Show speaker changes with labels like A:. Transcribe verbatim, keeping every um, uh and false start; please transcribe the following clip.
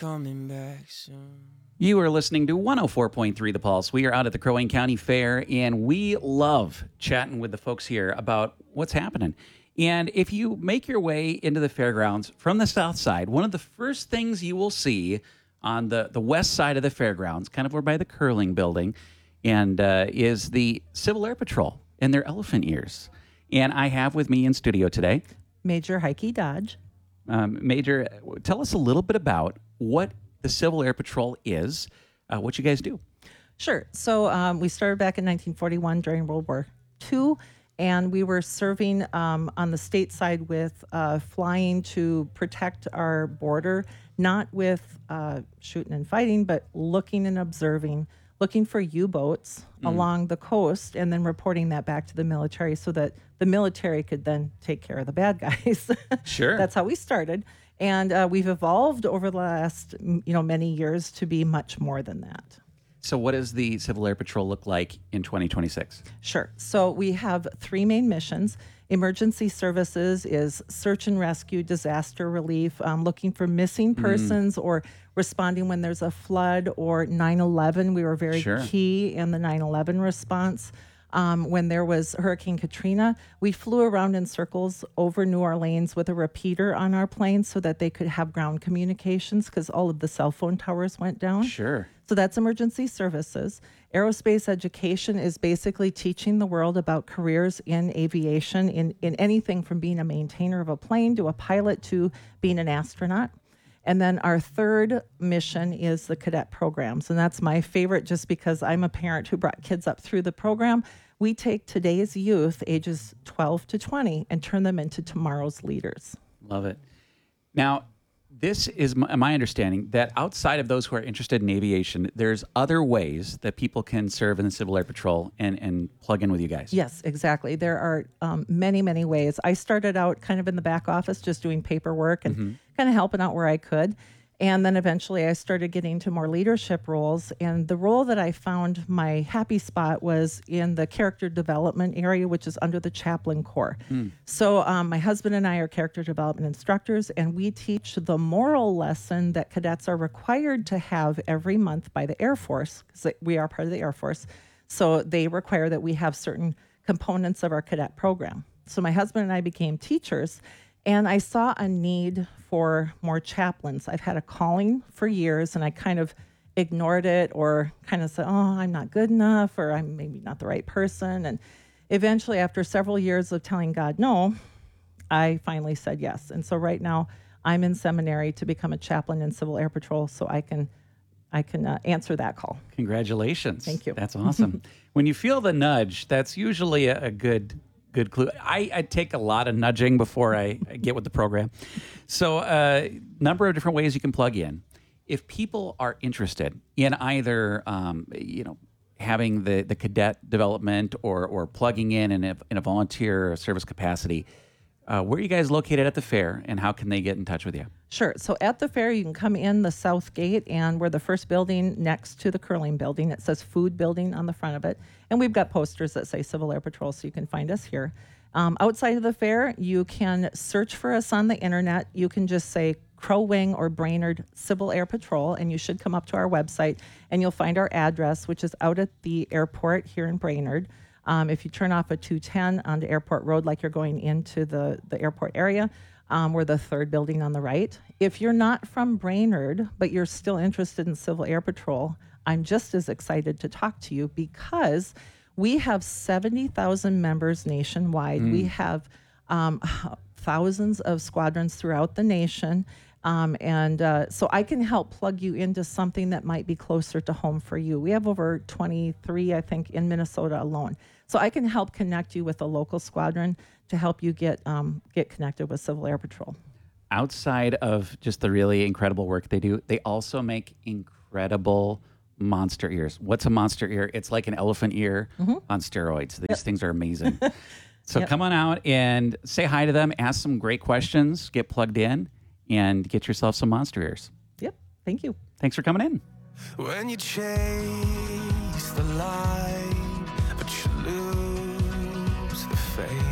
A: coming back soon.
B: You are listening to one oh four point three The Pulse. We are out at the Crow Wing County Fair, and we love chatting with the folks here about what's happening. And if you make your way into the fairgrounds from the south side, one of the first things you will see on the, the west side of the fairgrounds, kind of over by the curling building, and uh, is the Civil Air Patrol and their elephant ears. And I have with me in studio today
C: Major Heike Dodge.
B: Um, Major, tell us a little bit about what the Civil Air Patrol is, uh, what you guys do.
C: Sure. So um, we started back in nineteen forty-one during World War Two, and we were serving um, on the state side with uh, flying to protect our border, not with uh, shooting and fighting, but looking and observing, looking for U-boats mm. along the coast, and then reporting that back to the military so that the military could then take care of the bad guys.
B: Sure.
C: That's how we started. And uh, we've evolved over the last, you know, many years to be much more than that.
B: So what does the Civil Air Patrol look like in twenty twenty-six?
C: Sure. So we have three main missions. Emergency services is search and rescue, disaster relief, um, looking for missing persons mm. or responding when there's a flood or nine eleven. We were very
B: sure.
C: key in the nine eleven response. Um, when there was Hurricane Katrina, we flew around in circles over New Orleans with a repeater on our plane so that they could have ground communications because all of the cell phone towers went down.
B: Sure.
C: So that's emergency services. Aerospace education is basically teaching the world about careers in aviation, in, in anything from being a maintainer of a plane to a pilot to being an astronaut. And then our third mission is the cadet programs. And that's my favorite just because I'm a parent who brought kids up through the program. We take today's youth, ages twelve to twenty, and turn them into tomorrow's leaders.
B: Love it. Now, this is my, my understanding that outside of those who are interested in aviation, there's other ways that people can serve in the Civil Air Patrol and, and plug in with you guys.
C: Yes, exactly. There are um, many, many ways. I started out kind of in the back office, just doing paperwork and mm-hmm. kind of helping out where I could. And then eventually I started getting to more leadership roles. And the role that I found my happy spot was in the character development area, which is under the chaplain corps. Mm. So um, my husband and I are character development instructors, and we teach the moral lesson that cadets are required to have every month by the Air Force, because we are part of the Air Force. So they require that we have certain components of our cadet program. So my husband and I became teachers, and I saw a need for more chaplains. I've had a calling for years, and I kind of ignored it or kind of said, oh, I'm not good enough, or I'm maybe not the right person. And eventually, after several years of telling God no, I finally said yes. And so right now, I'm in seminary to become a chaplain in Civil Air Patrol so I can I can uh, answer that call.
B: Congratulations.
C: Thank you.
B: That's awesome. When you feel the nudge, that's usually a, a good Good clue. I, I take a lot of nudging before I get with the program. So a uh, number of different ways you can plug in. If people are interested in either, um, you know, having the, the cadet development or or plugging in in a, in a volunteer service capacity, uh, where are you guys located at the fair, and how can they get in touch with you?
C: Sure. So at the fair, you can come in the south gate, and we're the first building next to the curling building. It says food building on the front of it. And we've got posters that say Civil Air Patrol, so you can find us here. Um, outside of the fair, you can search for us on the internet. You can just say Crow Wing or Brainerd Civil Air Patrol, and you should come up to our website, and you'll find our address, which is out at the airport here in Brainerd. Um, if you turn off at two ten onto Airport Road like you're going into the, the airport area, Um, we're the third building on the right. If you're not from Brainerd, but you're still interested in Civil Air Patrol, I'm just as excited to talk to you because we have seventy thousand members nationwide. Mm. We have um, thousands of squadrons throughout the nation. Um, and uh, so I can help plug you into something that might be closer to home for you. We have over twenty-three, I think, in Minnesota alone. So I can help connect you with a local squadron to help you get um, get connected with Civil Air Patrol.
B: Outside of just the really incredible work they do, they also make incredible monster ears. What's a monster ear? It's like an elephant ear mm-hmm. on steroids. These yep. things are amazing. So yep. come on out and say hi to them, ask some great questions, get plugged in, and get yourself some monster ears.
C: Yep. Thank you.
B: Thanks for coming in.
A: When you chase the light, but you lose the faith.